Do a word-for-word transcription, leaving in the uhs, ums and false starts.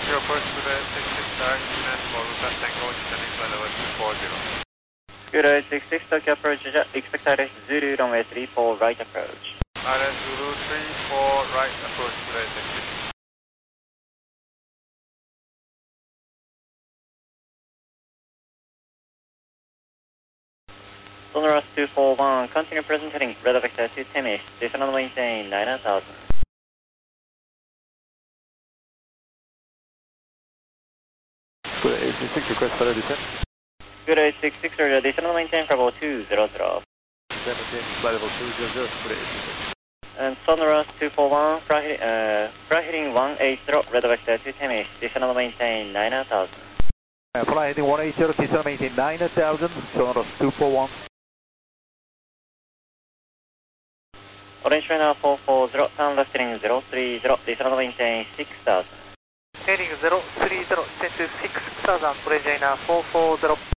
Your approach to the six six direction and for Lucas Tango descending flight level two four zero. Good eight six six, Tokyo approach, expect direct Zulu, runway three four, right approach. Island Zulu three four, right approach to the six six. Sonoras two four one, continue present heading, radar vector to Temis, descend maintain nine thousand. Good eight six six, request further descent. Good eight six six, descend maintain level two zero zero. Descend maintain flight level two zero zero, good eight six six. And Sonoras two four one, fly, uh, fly heading one eighty, radar vector to Temis, descend maintain nine thousand. Uh, fly heading one eighty, descend maintain nine thousand, Sonoras two four one. Orange Runner four four zero, turn left heading zero three zero, descend maintain six thousand. Heading zero three zero, descend to six thousand, Orange Runner four four zero.